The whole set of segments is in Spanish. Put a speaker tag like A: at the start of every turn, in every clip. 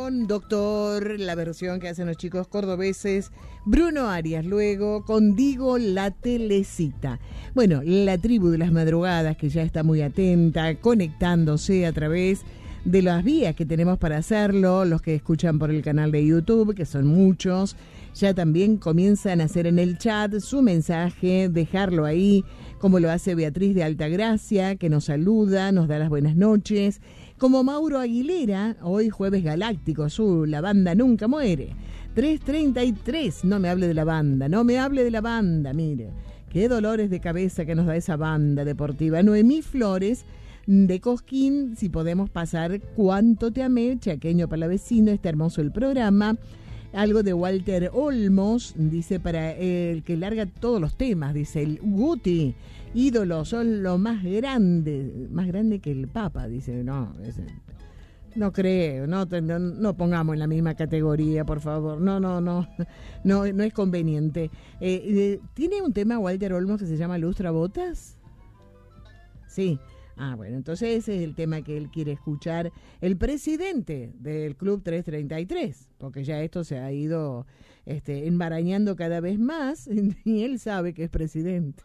A: con Doctor, la versión que hacen los chicos cordobeses, Bruno Arias, luego con Digo la Telecita. Bueno, la tribu de las madrugadas que ya está muy atenta, conectándose a través de las vías que tenemos para hacerlo, los que escuchan por el canal de YouTube, que son muchos, ya también comienzan a hacer en el chat su mensaje, dejarlo ahí, como lo hace Beatriz de Altagracia, que nos saluda, nos da las buenas noches, como Mauro Aguilera, hoy jueves galáctico, la banda nunca muere, 3:33, no me hable de la banda, mire, qué dolores de cabeza que nos da esa banda deportiva. Noemí Flores, de Cosquín, si podemos pasar Cuánto te amé, chaqueño palavecino, está hermoso el programa. Algo de Walter Olmos, dice, para el que larga todos los temas, dice, el Guti, ídolos, son lo más grande que el Papa, dice, no creo, no pongamos en la misma categoría, por favor, no es conveniente. ¿Tiene un tema Walter Olmos que se llama Lustra Botas? Sí. Ah, bueno, entonces ese es el tema que él quiere escuchar, el presidente del Club 333, porque ya esto se ha ido enmarañando cada vez más y él sabe que es presidente.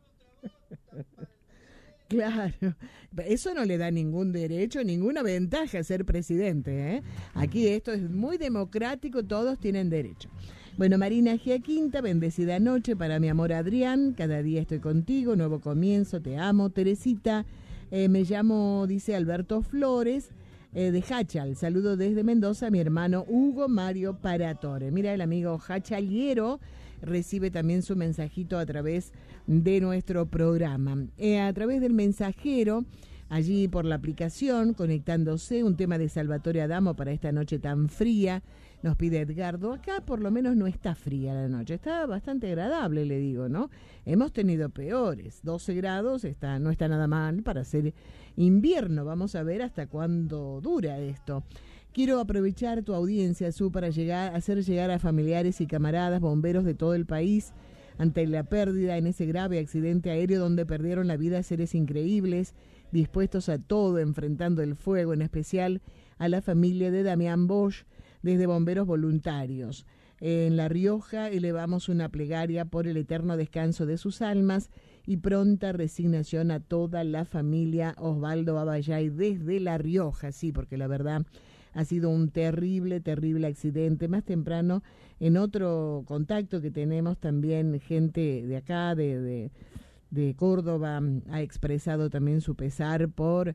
A: Claro, eso no le da ningún derecho, ninguna ventaja ser presidente, ¿eh? Aquí esto es muy democrático, todos tienen derecho. Bueno, Marina Giaquinta, bendecida noche para mi amor Adrián, cada día estoy contigo, nuevo comienzo, te amo, Teresita. Me llamo, dice Alberto Flores, de Hachal. Saludo desde Mendoza a mi hermano Hugo Mario Paratore. Mira, el amigo hachaliero recibe también su mensajito a través de nuestro programa. A través del mensajero, allí por la aplicación, conectándose, un tema de Salvatore Adamo para esta noche tan fría. Nos pide Edgardo, acá por lo menos no está fría la noche, está bastante agradable, le digo, ¿no? Hemos tenido peores, 12 grados, no está nada mal para hacer invierno, vamos a ver hasta cuándo dura esto. Quiero aprovechar tu audiencia, Su, para hacer llegar a familiares y camaradas bomberos de todo el país ante la pérdida en ese grave accidente aéreo donde perdieron la vida seres increíbles, dispuestos a todo, enfrentando el fuego, en especial a la familia de Damián Bosch, desde Bomberos Voluntarios. En La Rioja elevamos una plegaria por el eterno descanso de sus almas y pronta resignación a toda la familia. Osvaldo Abayay desde La Rioja, sí, porque la verdad ha sido un terrible accidente. Más temprano, en otro contacto que tenemos también, gente de acá, de Córdoba, ha expresado también su pesar por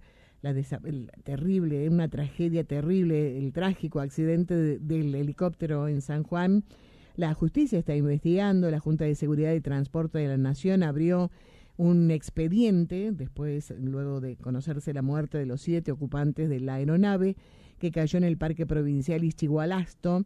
A: una tragedia terrible, el trágico accidente del helicóptero en San Juan. La justicia está investigando, la Junta de Seguridad y Transporte de la Nación abrió un expediente, luego de conocerse la muerte de los 7 ocupantes de la aeronave que cayó en el Parque Provincial Ischigualasto.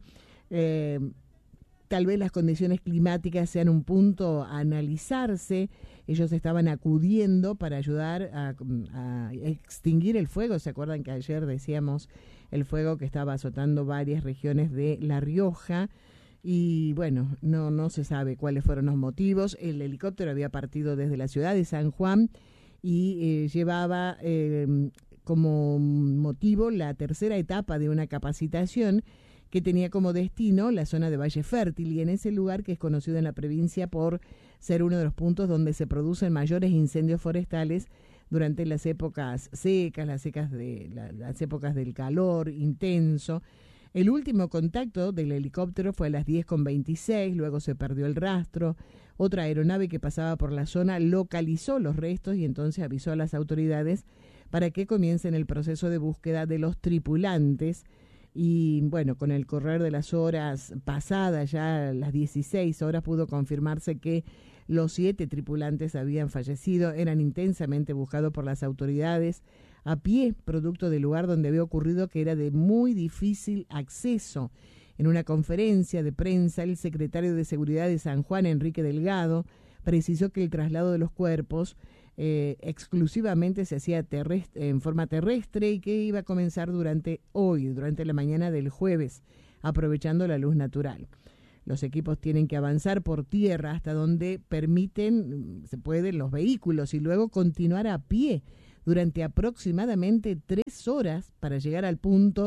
A: Tal vez las condiciones climáticas sean un punto a analizarse. Ellos estaban acudiendo para ayudar a extinguir el fuego. ¿Se acuerdan que ayer decíamos el fuego que estaba azotando varias regiones de La Rioja? Y bueno, no se sabe cuáles fueron los motivos. El helicóptero había partido desde la ciudad de San Juan y llevaba como motivo la tercera etapa de una capacitación que tenía como destino la zona de Valle Fértil, y en ese lugar, que es conocido en la provincia por ser uno de los puntos donde se producen mayores incendios forestales durante las épocas secas, las épocas del calor intenso. El último contacto del helicóptero fue a las 10:26, luego se perdió el rastro. Otra aeronave que pasaba por la zona localizó los restos y entonces avisó a las autoridades para que comiencen el proceso de búsqueda de los tripulantes. Y bueno, con el correr de las horas pasadas, ya a las 16 horas, pudo confirmarse que los 7 tripulantes habían fallecido. Eran intensamente buscados por las autoridades a pie, producto del lugar donde había ocurrido, que era de muy difícil acceso. En una conferencia de prensa, el secretario de Seguridad de San Juan, Enrique Delgado, precisó que el traslado de los cuerpos exclusivamente se hacía en forma terrestre y que iba a comenzar durante la mañana del jueves, aprovechando la luz natural. Los equipos tienen que avanzar por tierra hasta donde se pueden los vehículos y luego continuar a pie durante aproximadamente 3 horas para llegar al punto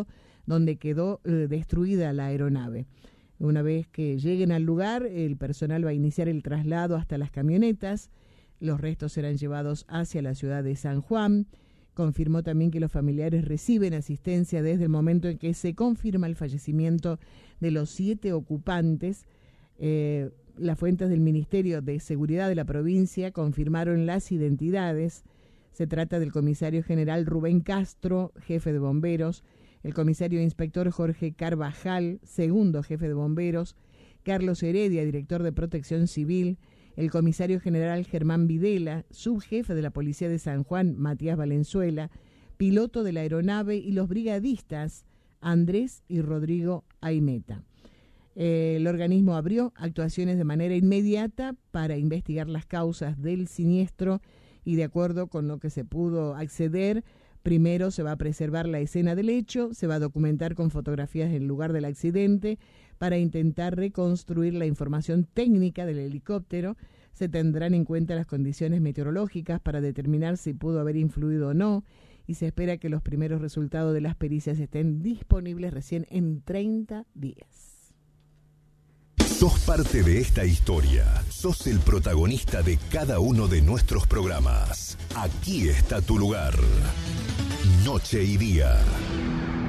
A: donde quedó destruida la aeronave. Una vez que lleguen al lugar, el personal va a iniciar el traslado hasta las camionetas. Los restos serán llevados hacia la ciudad de San Juan. Confirmó también que los familiares reciben asistencia desde el momento en que se confirma el fallecimiento de los 7 ocupantes. Las fuentes del Ministerio de Seguridad de la provincia confirmaron las identidades. Se trata del comisario general Rubén Castro, jefe de bomberos, el comisario inspector Jorge Carvajal, segundo jefe de bomberos, Carlos Heredia, director de Protección Civil, el comisario general Germán Videla, subjefe de la Policía de San Juan, Matías Valenzuela, piloto de la aeronave y los brigadistas Andrés y Rodrigo Aimeta. El organismo abrió actuaciones de manera inmediata para investigar las causas del siniestro y, de acuerdo con lo que se pudo acceder, primero se va a preservar la escena del hecho, se va a documentar con fotografías del lugar del accidente para intentar reconstruir la información técnica del helicóptero. Se tendrán en cuenta las condiciones meteorológicas para determinar si pudo haber influido o no, y se espera que los primeros resultados de las pericias estén disponibles recién en 30 días.
B: Sos parte de esta historia. Sos el protagonista de cada uno de nuestros programas. Aquí está tu lugar. Noche y Día.